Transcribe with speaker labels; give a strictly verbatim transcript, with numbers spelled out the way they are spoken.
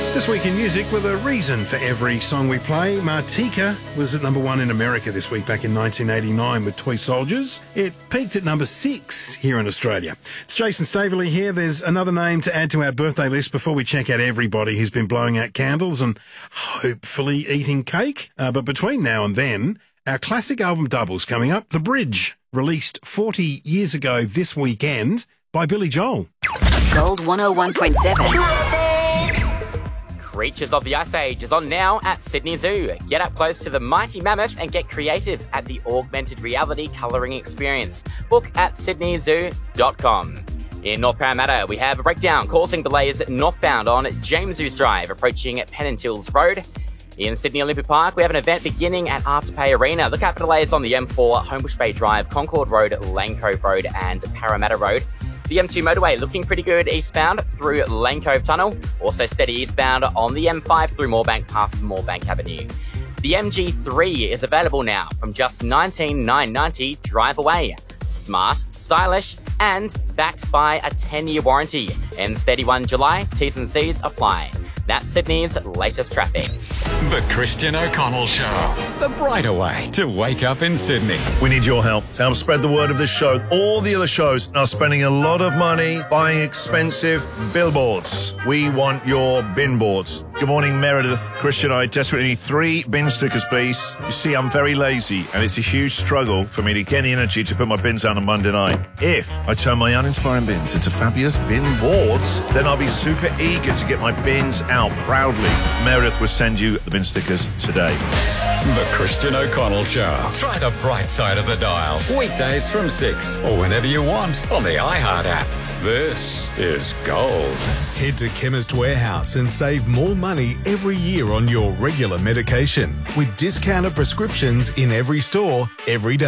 Speaker 1: This week in music, with a reason for every song we play, Martika was at number one in America this week back in nineteen eighty-nine with Toy Soldiers. It peaked at number six here in Australia. It's Jason Staveley here. There's another name to add to our birthday list before we check out everybody who's been blowing out candles and hopefully eating cake. Uh, but between now and then, our classic album doubles coming up. The Bridge, released forty years ago this weekend by Billy Joel.
Speaker 2: Gold one oh one point seven.
Speaker 3: Creatures of the Ice Age is on now at Sydney Zoo. Get up close to the mighty mammoth and get creative at the augmented reality colouring experience. Book at sydney zoo dot com. In North Parramatta, we have a breakdown causing delays northbound on James Hughes Drive, approaching Pennantils Road. In Sydney Olympic Park, we have an event beginning at Afterpay Arena. Look out for delays on the M four, Homebush Bay Drive, Concord Road, Lane Cove Road and Parramatta Road. The M two motorway looking pretty good eastbound through Lane Cove Tunnel. Also steady eastbound on the M five through Moorebank past Moorebank Avenue. The M G three is available now from just nineteen thousand nine hundred ninety dollars drive away. Smart, stylish and backed by a ten-year warranty. Ends thirty-first of July. T's and C's apply. That's Sydney's latest traffic.
Speaker 4: The Christian O'Connell Show. The brighter way to wake up in Sydney.
Speaker 5: We need your help to help spread the word of this show. All the other shows are spending a lot of money buying expensive billboards. We want your bin boards. Good morning, Meredith. Christian, I desperately need three bin stickers, please. You see, I'm very lazy, and it's a huge struggle for me to get the energy to put my bins out on Monday night. If I turn my uninspiring bins into fabulous bin boards, then I'll be super eager to get my bins out proudly. Meredith will send you the bin stickers today.
Speaker 4: The Christian O'Connell Show. Try the bright side of the dial. Weekdays from six or whenever you want on the iHeart app. This is gold.
Speaker 6: Head to Chemist Warehouse and save more money every year on your regular medication with discounted prescriptions in every store, every day.